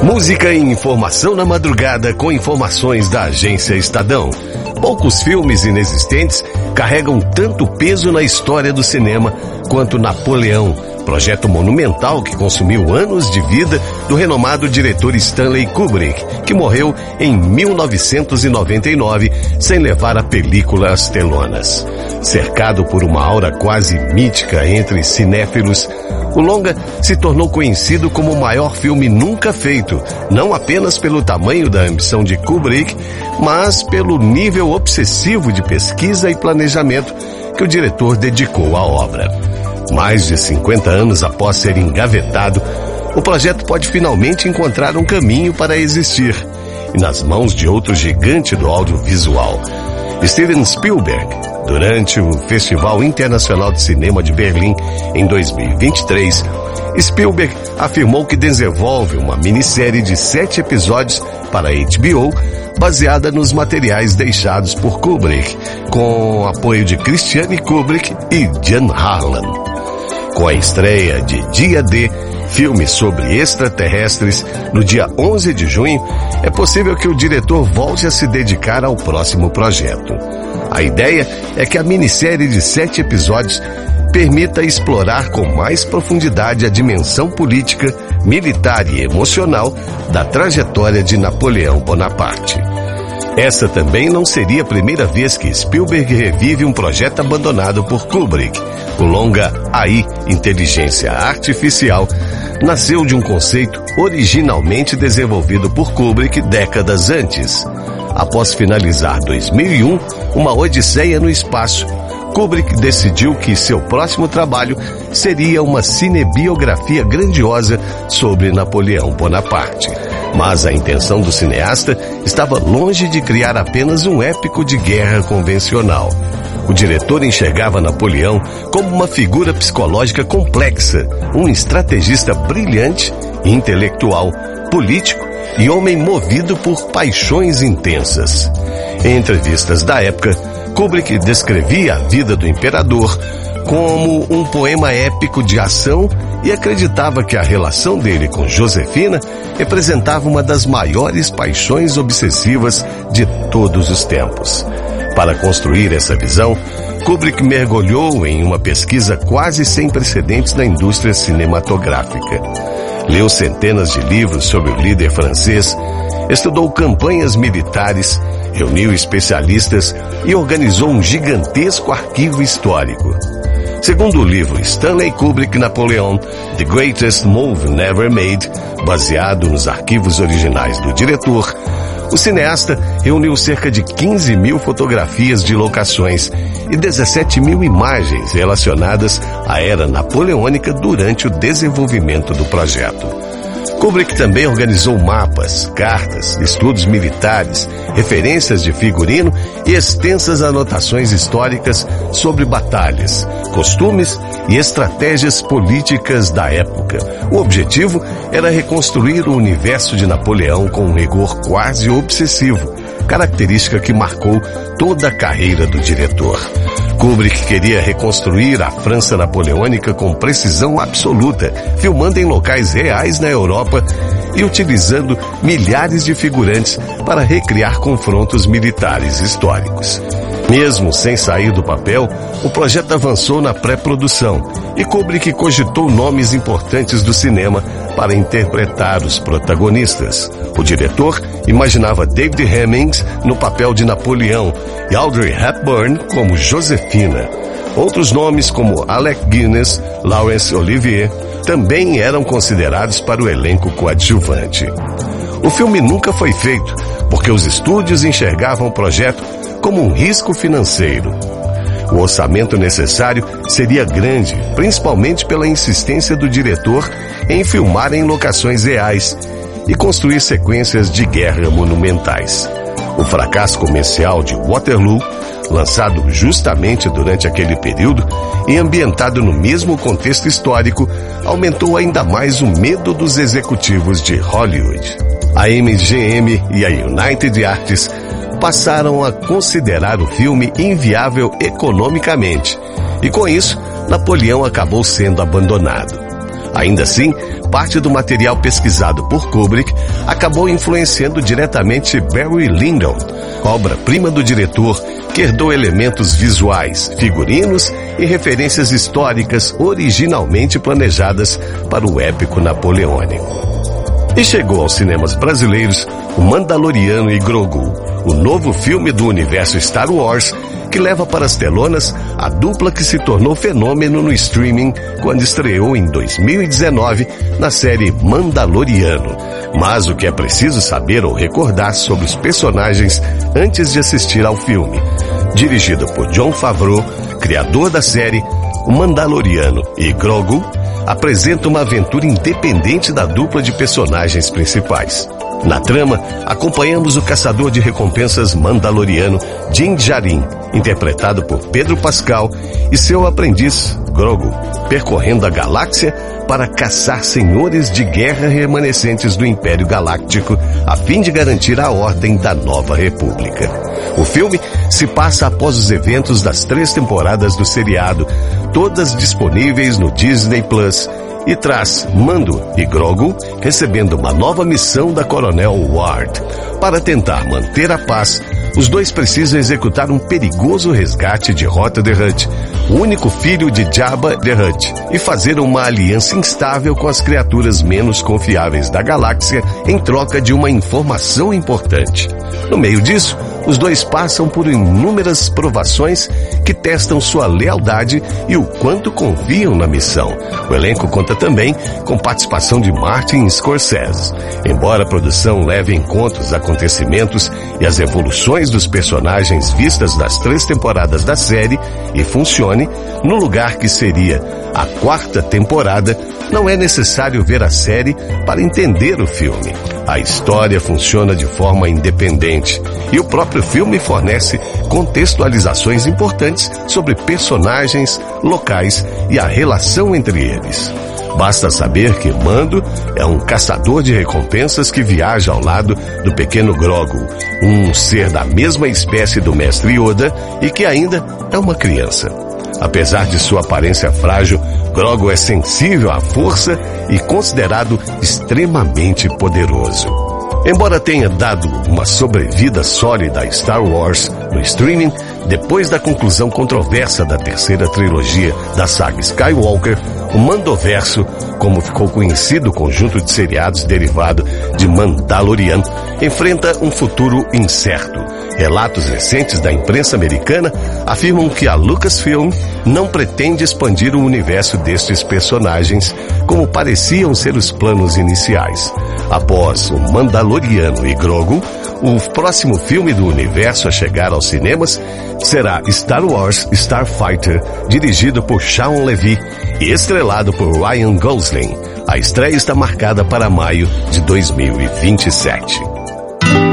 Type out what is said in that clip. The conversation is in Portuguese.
Música e informação na madrugada com informações da Agência Estadão. Poucos filmes inexistentes carregam tanto peso na história do cinema quanto Napoleão, projeto monumental que consumiu anos de vida do renomado diretor Stanley Kubrick, que morreu em 1999 sem levar a película às telonas. Cercado por uma aura quase mítica entre cinéfilos, o longa se tornou conhecido como o maior filme nunca feito, não apenas pelo tamanho da ambição de Kubrick, mas pelo nível obsessivo de pesquisa e planejamento que o diretor dedicou à obra. Mais de 50 anos após ser engavetado, o projeto pode finalmente encontrar um caminho para existir, e nas mãos de outro gigante do audiovisual, Steven Spielberg. Durante o Festival Internacional de Cinema de Berlim, em 2023, Spielberg afirmou que desenvolve uma minissérie de 7 episódios para a HBO, baseada nos materiais deixados por Kubrick, com apoio de Christiane Kubrick e Jan Harlan. Com a estreia de Dia D, filme sobre extraterrestres, no dia 11 de junho, é possível que o diretor volte a se dedicar ao próximo projeto. A ideia é que a minissérie de 7 episódios permita explorar com mais profundidade a dimensão política, militar e emocional da trajetória de Napoleão Bonaparte. Essa também não seria a primeira vez que Spielberg revive um projeto abandonado por Kubrick. O longa AI, Inteligência Artificial, nasceu de um conceito originalmente desenvolvido por Kubrick décadas antes. Após finalizar 2001, uma odisseia no espaço, Kubrick decidiu que seu próximo trabalho seria uma cinebiografia grandiosa sobre Napoleão Bonaparte. Mas a intenção do cineasta estava longe de criar apenas um épico de guerra convencional. O diretor enxergava Napoleão como uma figura psicológica complexa, um estrategista brilhante, intelectual, político e homem movido por paixões intensas. Em entrevistas da época, Kubrick descrevia a vida do imperador como um poema épico de ação e acreditava que a relação dele com Josefina representava uma das maiores paixões obsessivas de todos os tempos. Para construir essa visão, Kubrick mergulhou em uma pesquisa quase sem precedentes na indústria cinematográfica. Leu centenas de livros sobre o líder francês, estudou campanhas militares, reuniu especialistas e organizou um gigantesco arquivo histórico. Segundo o livro Stanley Kubrick Napoleon, The Greatest Move Never Made, baseado nos arquivos originais do diretor, o cineasta reuniu cerca de 15 mil fotografias de locações e 17 mil imagens relacionadas à era napoleônica durante o desenvolvimento do projeto. Kubrick também organizou mapas, cartas, estudos militares, referências de figurino e extensas anotações históricas sobre batalhas, costumes e estratégias políticas da época. O objetivo era reconstruir o universo de Napoleão com um rigor quase obsessivo, característica que marcou toda a carreira do diretor. Kubrick queria reconstruir a França napoleônica com precisão absoluta, filmando em locais reais na Europa e utilizando milhares de figurantes para recriar confrontos militares históricos. Mesmo sem sair do papel, o projeto avançou na pré-produção e Kubrick cogitou nomes importantes do cinema para interpretar os protagonistas. O diretor imaginava David Hemmings no papel de Napoleão e Audrey Hepburn como Josefina. Outros nomes como Alec Guinness, Laurence Olivier também eram considerados para o elenco coadjuvante. O filme nunca foi feito porque os estúdios enxergavam o projeto como um risco financeiro. O orçamento necessário seria grande, principalmente pela insistência do diretor em filmar em locações reais e construir sequências de guerra monumentais. O fracasso comercial de Waterloo, lançado justamente durante aquele período e ambientado no mesmo contexto histórico, aumentou ainda mais o medo dos executivos de Hollywood. A MGM e a United Artists passaram a considerar o filme inviável economicamente, e com isso, Napoleão acabou sendo abandonado. Ainda assim, parte do material pesquisado por Kubrick acabou influenciando diretamente Barry Lyndon, obra-prima do diretor, que herdou elementos visuais, figurinos e referências históricas originalmente planejadas para o épico napoleônico. E chegou aos cinemas brasileiros O Mandaloriano e Grogu, o novo filme do universo Star Wars, que leva para as telonas a dupla que se tornou fenômeno no streaming quando estreou em 2019 na série Mandaloriano. Mas o que é preciso saber ou recordar sobre os personagens antes de assistir ao filme? Dirigido por Jon Favreau, criador da série, O Mandaloriano e Grogu apresenta uma aventura independente da dupla de personagens principais. Na trama, acompanhamos o caçador de recompensas mandaloriano Din Djarin, interpretado por Pedro Pascal, e seu aprendiz, Grogu, percorrendo a galáxia para caçar senhores de guerra remanescentes do Império Galáctico, a fim de garantir a ordem da Nova República. O filme se passa após os eventos das 3 temporadas do seriado, todas disponíveis no Disney Plus, e traz Mando e Grogu recebendo uma nova missão da Coronel Ward. Para tentar manter a paz, os dois precisam executar um perigoso resgate de Hoth the Hutt, o único filho de Jabba the Hutt, e fazer uma aliança instável com as criaturas menos confiáveis da galáxia em troca de uma informação importante. No meio disso, os dois passam por inúmeras provações que testam sua lealdade e o quanto confiam na missão. O elenco conta também com participação de Martin Scorsese. Embora a produção leve em conta os acontecimentos e as evoluções dos personagens vistas das 3 temporadas da série e funcione, no lugar que seria a 4ª temporada, não é necessário ver a série para entender o filme. A história funciona de forma independente e o próprio filme fornece contextualizações importantes sobre personagens, locais e a relação entre eles. Basta saber que Mando é um caçador de recompensas que viaja ao lado do pequeno Grogu, um ser da mesma espécie do mestre Yoda e que ainda é uma criança. Apesar de sua aparência frágil, Grogu é sensível à força e considerado extremamente poderoso. Embora tenha dado uma sobrevida sólida a Star Wars no streaming, depois da conclusão controversa da 3ª trilogia da saga Skywalker, o Mandoverso, como ficou conhecido o conjunto de seriados derivado de Mandalorian, enfrenta um futuro incerto. Relatos recentes da imprensa americana afirmam que a Lucasfilm não pretende expandir o universo destes personagens, como pareciam ser os planos iniciais. Após o Mandaloriano e Grogu, o próximo filme do universo a chegar aos cinemas será Star Wars Starfighter, dirigido por Shawn Levy e estrelado por Ryan Gosling. A estreia está marcada para maio de 2027.